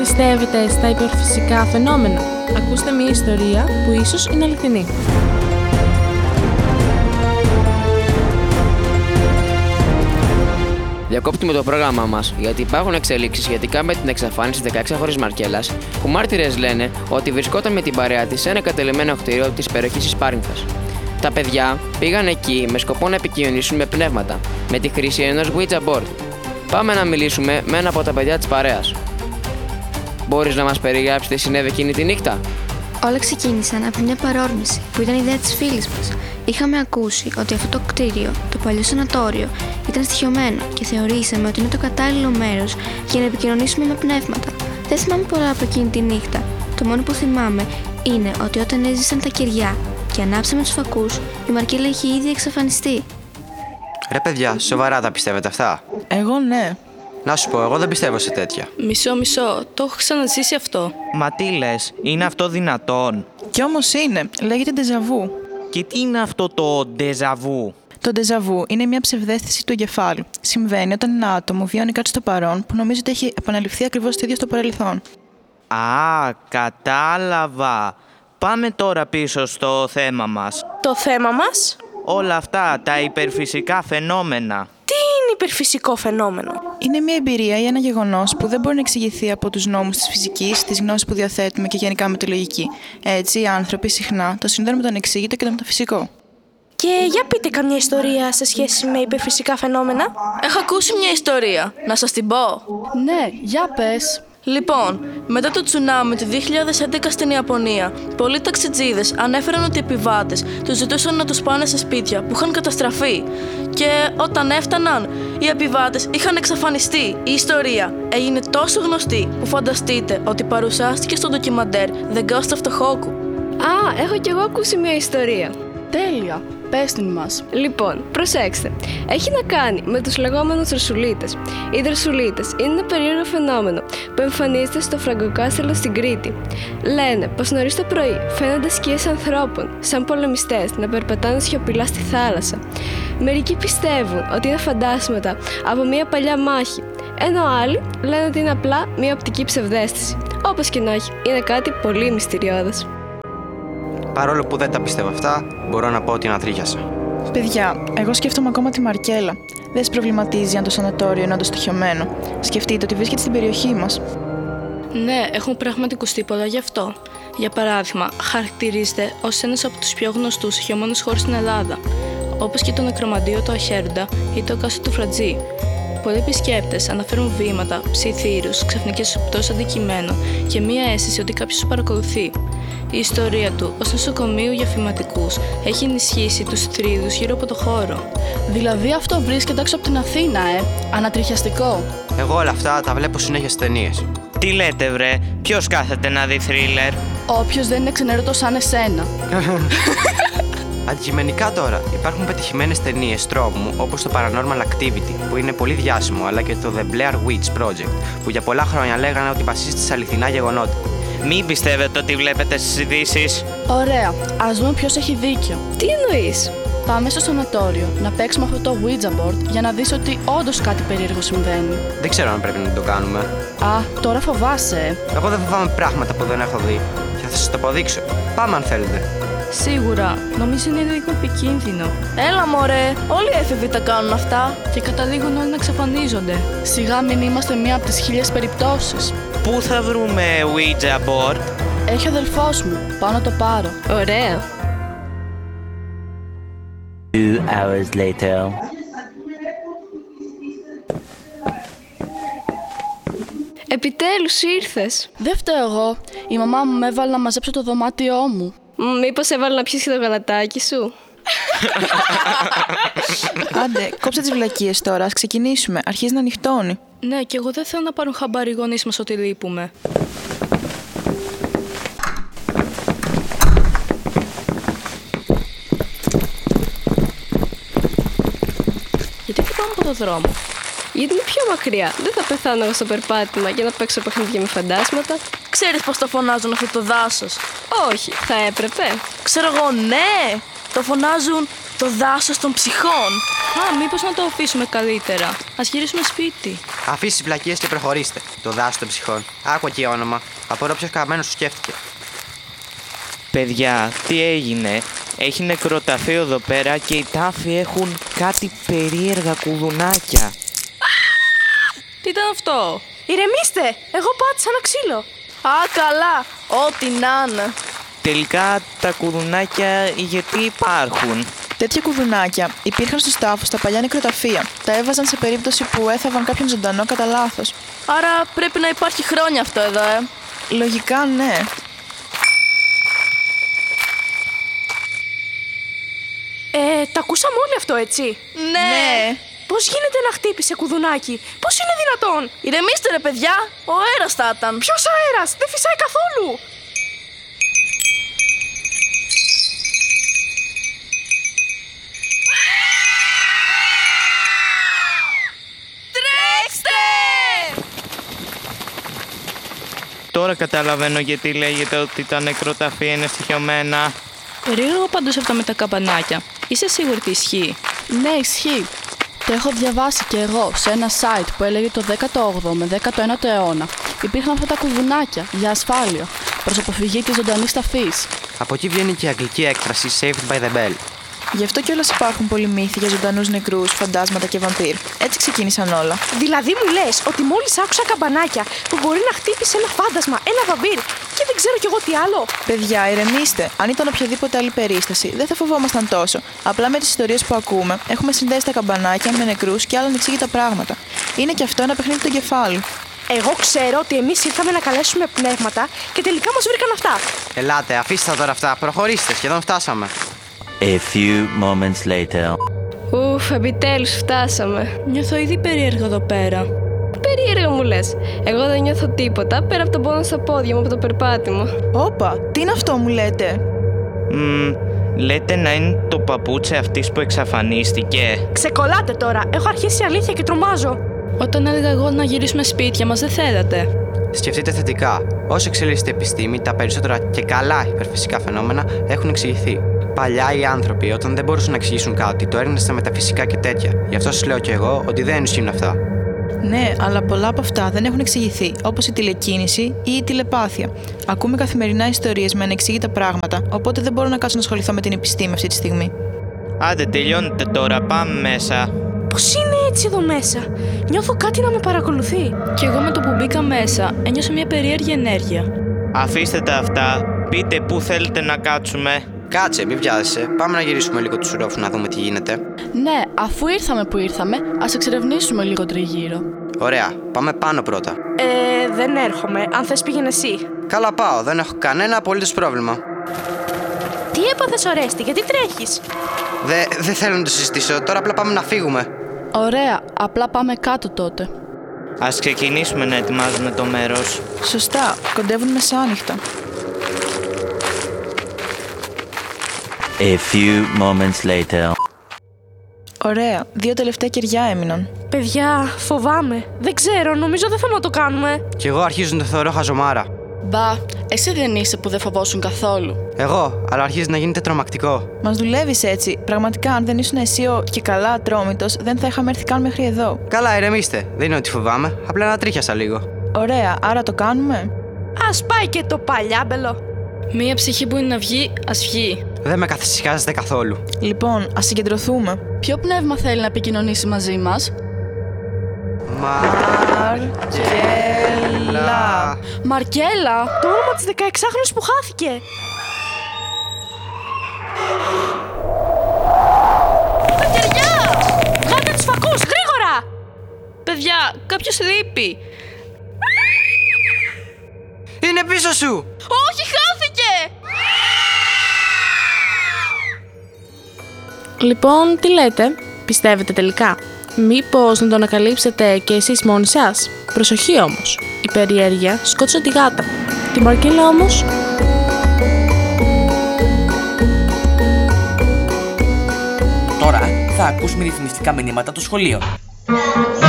Πιστεύετε στα υπερφυσικά φαινόμενα? Ακούστε μια ιστορία που ίσως είναι αληθινή. Διακόπτουμε το πρόγραμμά μας γιατί υπάρχουν εξελίξεις σχετικά με την εξαφάνιση 16χρονης Μαρκέλας, που μάρτυρες λένε ότι βρισκόταν με την παρέα της σε ένα κατελημμένο κτίριο της περιοχής της Πάρνηθας. Τα παιδιά πήγαν εκεί με σκοπό να επικοινωνήσουν με πνεύματα, με τη χρήση ενός Ouija board. Πάμε να μιλήσουμε με ένα από τα παιδιά της παρέας. Μπορείς να μας περιγράψεις τι συνέβη εκείνη τη νύχτα? Όλα ξεκίνησαν από μια παρόρμηση που ήταν ιδέα της φίλης μας. Είχαμε ακούσει ότι αυτό το κτίριο, το παλιό σανατόριο, ήταν στοιχειωμένο και θεωρήσαμε ότι είναι το κατάλληλο μέρος για να επικοινωνήσουμε με πνεύματα. Δεν θυμάμαι πολλά από εκείνη τη νύχτα. Το μόνο που θυμάμαι είναι ότι όταν έζησαν τα κεριά και ανάψαμε τους φακούς, η Μαρκέλα είχε ήδη εξαφανιστεί. Ρε παιδιά, σοβαρά τα πιστεύετε αυτά? Εγώ ναι. Να σου πω, εγώ δεν πιστεύω σε τέτοια. Μισό, το έχω ξαναζήσει αυτό. Μα τι λες, είναι αυτό δυνατόν? Κι όμως είναι, λέγεται ντεζαβού. Και τι είναι αυτό το ντεζαβού? Το ντεζαβού είναι μια ψευδαίσθηση του εγκεφάλου. Συμβαίνει όταν ένα άτομο βιώνει κάτι στο παρόν που νομίζει ότι έχει επαναληφθεί ακριβώς το ίδιο στο παρελθόν. Α, κατάλαβα. Πάμε τώρα πίσω στο θέμα μας. Το θέμα μας? Όλα αυτά, τα υπερφυσικά φαινόμενα. Τι είναι υπερφυσικό φαινόμενο? Είναι μια εμπειρία ή ένα γεγονός που δεν μπορεί να εξηγηθεί από τους νόμους της φυσικής, τις γνώσεις που διαθέτουμε και γενικά με τη λογική. Έτσι, οι άνθρωποι συχνά το συνδέουν με το ανεξήγητο και το μεταφυσικό. Και για πείτε καμιά ιστορία σε σχέση με υπερφυσικά φαινόμενα. Έχω ακούσει μια ιστορία. Να σας την πω? Ναι, για πες. Λοιπόν, μετά το τσουνάμι του 2011 στην Ιαπωνία, πολλοί ταξιτζίδες ανέφεραν ότι οι επιβάτες τους ζητούσαν να τους πάνε σε σπίτια που είχαν καταστραφεί. Και όταν έφταναν, οι επιβάτες είχαν εξαφανιστεί. Η ιστορία έγινε τόσο γνωστή που φανταστείτε ότι παρουσιάστηκε στο ντοκιμαντέρ The Ghost of Tohoku. Α, έχω κι εγώ ακούσει μια ιστορία. Τέλεια, πες την μας. Λοιπόν, προσέξτε. Έχει να κάνει με τους λεγόμενους δροσουλίτες. Οι δροσουλίτες είναι ένα περίεργο φαινόμενο που εμφανίζεται στο Φραγκοκάστελο στην Κρήτη. Λένε πως νωρίς το πρωί φαίνονται σκιές ανθρώπων, σαν πολεμιστές, να περπατάνε σιωπηλά στη θάλασσα. Μερικοί πιστεύουν ότι είναι φαντάσματα από μια παλιά μάχη, ενώ άλλοι λένε ότι είναι απλά μια οπτική ψευδαίσθηση. Όπως και να έχει, είναι κάτι πολύ μυστηριώδες. Παρόλο που δεν τα πιστεύω αυτά, μπορώ να πω ότι ανατρίχιασα. Παιδιά, εγώ σκέφτομαι ακόμα τη Μαρκέλα. Δεν σε προβληματίζει αν το σανατόριο είναι όντως στοιχειωμένο? Σκεφτείτε ότι βρίσκεται στην περιοχή μας. Ναι, έχουν πράγματι ακουστεί πολλά γι' αυτό. Για παράδειγμα, χαρακτηρίζεται ως ένας από τους πιο γνωστούς στοιχειωμένους χώρους στην Ελλάδα, όπως και το νεκρομαντίο του Αχέροντα ή το Κάστρο του Φρατζή. Πολλοί επισκέπτες αναφέρουν βήματα, ψιθύρους, ξαφνικές πτώσεις αντικειμένων και μία αίσθηση ότι κάποιος τους παρακολουθεί. Η ιστορία του ως νοσοκομείου για φυματικούς έχει ενισχύσει τους θρύλους γύρω από το χώρο. Δηλαδή αυτό βρίσκεται έξω από την Αθήνα, ανατριχιαστικό. Εγώ όλα αυτά τα βλέπω συνέχεια στις ταινίες. Τι λέτε βρε, ποιος κάθεται να δει θρίλερ? Όποιος δεν είναι ξενέρωτος σαν εσένα. Αντικειμενικά τώρα, υπάρχουν πετυχημένες ταινίες τρόμου όπως το Paranormal Activity, που είναι πολύ διάσημο, αλλά και το The Blair Witch Project, που για πολλά χρόνια λέγανε ότι βασίζεται σε αληθινά γεγονότα. Μην πιστεύετε ότι βλέπετε στις ειδήσεις. Ωραία, ας δούμε ποιος έχει δίκιο. Τι εννοείς? Πάμε στο σανατόριο να παίξουμε αυτό το Ouija board για να δεις ότι όντως κάτι περίεργο συμβαίνει. Δεν ξέρω αν πρέπει να το κάνουμε. Α, τώρα φοβάσαι. Εγώ δεν φοβάμαι πράγματα που δεν έχω δει. Και θα σας το αποδείξω. Πάμε αν θέλετε. Σίγουρα, νομίζω είναι λίγο επικίνδυνο. Έλα μωρέ, όλοι οι έφηβοι τα κάνουν αυτά. Και καταλήγουν όλοι να εξαφανίζονται. Σιγά μην είμαστε μία από τις 1000 περιπτώσεις. Πού θα βρούμε Ouija board? Έχει ο αδελφός μου, πάω να το πάρω. Ωραία. 2 hours later. Επιτέλους ήρθες. Δεν φταίω εγώ. Η μαμά μου με έβαλε να μαζέψω το δωμάτιό μου. Μήπως έβαλε να πιεις και το γαλατάκι σου? Άντε, κόψε τις βλακίες τώρα, ας ξεκινήσουμε. Αρχίζει να νυχτώνει. Ναι, και εγώ δεν θέλω να πάρουν χαμπάρι οι γονείς μας ότι λείπουμε. Γιατί φύγαμε από το δρόμο? Γιατί είναι πιο μακριά. Δεν θα πεθάνω εγώ στο περπάτημα για να παίξω παιχνίδια με φαντάσματα. Ξέρεις πως το φωνάζουν αυτό το δάσος? Όχι, θα έπρεπε. Ξέρω εγώ, ναι! Το φωνάζουν Το δάσος των ψυχών. Α, μήπως να το αφήσουμε καλύτερα. Ας γυρίσουμε σπίτι. Αφήσει τις βλακίες και προχωρήστε. Το δάσος των ψυχών. Άκου εκεί όνομα. Απορώ ποιος καμένος σου σκέφτηκε. Παιδιά, τι έγινε? Έχει νεκροταφείο εδώ πέρα και οι τάφοι έχουν κάτι περίεργα κουδουνάκια. Τι ήταν αυτό? Ηρεμήστε! Εγώ πάτησα ένα ξύλο. Α, καλά. Ό,τι να είναι. Τελικά τα κουδουνάκια γιατί υπάρχουν? Τέτοια κουδουνάκια υπήρχαν στους τάφους στα παλιά νεκροταφεία. Τα έβαζαν σε περίπτωση που έθαβαν κάποιον ζωντανό κατά λάθος. Άρα πρέπει να υπάρχει χρόνια αυτό εδώ, Λογικά ναι. Τα ακούσαμε όλοι αυτό, έτσι? Ναι. Πώς γίνεται να χτύπησε κουδουνάκι? Πώς είναι δυνατόν? Ηρεμήστε ρε παιδιά, ο αέρας θα ήταν. Ποιος αέρας? Δεν φυσάει καθόλου. Τώρα καταλαβαίνω γιατί λέγεται ότι τα νεκροταφεία είναι στοιχειωμένα. Περίεργο πάντως αυτό με τα καμπανάκια. Είσαι σίγουρη ότι ισχύει? Ναι, ισχύει. Το έχω διαβάσει και εγώ σε ένα site που έλεγε το 18ο με 19ο αιώνα. Υπήρχαν αυτά τα κουδουνάκια για ασφάλεια, προς αποφυγή της ζωντανής ταφής. Από εκεί βγαίνει και η αγγλική έκφραση Saved by the Bell. Γι' αυτό κιόλας υπάρχουν πολλοί μύθοι για ζωντανούς νεκρούς, φαντάσματα και βαμπύρ. Έτσι ξεκίνησαν όλα. Δηλαδή μου λες ότι μόλις άκουσα καμπανάκια που μπορεί να χτύπησε ένα φάντασμα, ένα βαμπύρ και δεν ξέρω κι εγώ τι άλλο? Παιδιά, ηρεμήστε. Αν ήταν οποιαδήποτε άλλη περίσταση, δεν θα φοβόμασταν τόσο. Απλά με τις ιστορίες που ακούμε, έχουμε συνδέσει τα καμπανάκια με νεκρούς και άλλα ανεξήγητα πράγματα. Είναι κι αυτό ένα παιχνίδι του εγκεφάλου. Εγώ ξέρω ότι εμείς ήρθαμε να καλέσουμε πνεύματα και τελικά μας βρήκαν αυτά. Ελάτε, αφήστε τα τώρα αυτά. Προχωρήστε, σχεδόν φτάσαμε. A few moments later. Ουφ, επιτέλους φτάσαμε. Νιώθω ήδη περίεργα εδώ πέρα. Περίεργα μου λες. Εγώ δεν νιώθω τίποτα πέρα από τον πόνο στα πόδια μου από το περπάτημα. Όπα, τι είναι αυτό μου λέτε? Λέτε να είναι το παπούτσι αυτής που εξαφανίστηκε. Ξεκολλάτε τώρα. Έχω αρχίσει αλήθεια και τρομάζω. Όταν έλεγα εγώ να γυρίσουμε σπίτια μας, δεν θέλατε. Σκεφτείτε θετικά. Όσο εξελίσσεται η επιστήμη, τα περισσότερα και καλά υπερφυσικά φαινόμενα έχουν εξηγηθεί. Παλιά οι άνθρωποι, όταν δεν μπορούσαν να εξηγήσουν κάτι, το έριχναν στα μεταφυσικά και τέτοια. Γι' αυτό σας λέω κι εγώ ότι δεν ισχύουν αυτά. Ναι, αλλά πολλά από αυτά δεν έχουν εξηγηθεί, όπως η τηλεκίνηση ή η τηλεπάθεια. Ακούμε καθημερινά ιστορίες με ανεξήγητα πράγματα, οπότε δεν μπορώ να κάτσω να ασχοληθώ με την επιστήμη αυτή τη στιγμή. Άντε, τελειώνετε τώρα, πάμε μέσα. Πώς είναι έτσι εδώ μέσα? Νιώθω κάτι να με παρακολουθεί. Κι εγώ με το που μπήκα μέσα ένιωσα μια περίεργη ενέργεια. Αφήστε τα αυτά. Πείτε πού θέλετε να κάτσουμε. Κάτσε, μην βιάζεσαι. Πάμε να γυρίσουμε λίγο τους ρόφους να δούμε τι γίνεται. Ναι, αφού ήρθαμε που ήρθαμε, ας εξερευνήσουμε λίγο τριγύρω. Ωραία, πάμε πάνω πρώτα. Δεν έρχομαι. Αν θες πήγαινε εσύ. Καλά πάω, δεν έχω κανένα απολύτως πρόβλημα. Τι έπαθες, Ορέστη, γιατί τρέχεις? Δεν θέλω να το συζητήσω, τώρα απλά πάμε να φύγουμε. Ωραία, απλά πάμε κάτω τότε. Ας ξεκινήσουμε να ετοιμάζουμε το μέρος. Σωστά, κοντεύουν μεσάνυχτα. A few moments later. Ωραία, 2 τελευταία κεριά έμειναν. Παιδιά, φοβάμαι. Δεν ξέρω, νομίζω δεν θα το κάνουμε. Κι εγώ αρχίζω να το θεωρώ χαζομάρα. Μπα, εσύ δεν είσαι που δεν φοβόσουν καθόλου. Εγώ, αλλά αρχίζει να γίνεται τρομακτικό. Μας δουλεύεις έτσι. Πραγματικά, αν δεν ήσουν εσύ ο και καλά ατρόμητος, δεν θα είχαμε έρθει καν μέχρι εδώ. Καλά, ηρεμήστε. Δεν είναι ότι φοβάμαι, απλά να τρίχιασα λίγο. Ωραία, άρα το κάνουμε. Ας πάει και το παλιάμπελο. Μία ψυχή που είναι να βγει, ας βγει. Δεν με καθησυχάζετε καθόλου. Λοιπόν, ας συγκεντρωθούμε. Ποιο πνεύμα θέλει να επικοινωνήσει μαζί μας? Μαρκέλα. Μαρκέλα! Το όνομα της 16χρονης που χάθηκε. Τα κεριά! Βγάλτε τους φακούς, γρήγορα! Παιδιά, κάποιος λείπει. Είναι πίσω σου! Όχι, χάθηκε! Λοιπόν, τι λέτε, πιστεύετε τελικά? Μήπως να το ανακαλύψετε και εσείς μόνοι σας? Προσοχή όμως, η περιέργεια σκότωσε τη γάτα. Τη Μαρκέλα όμως... Τώρα θα ακούσουμε ρυθμιστικά μηνύματα του σχολείου.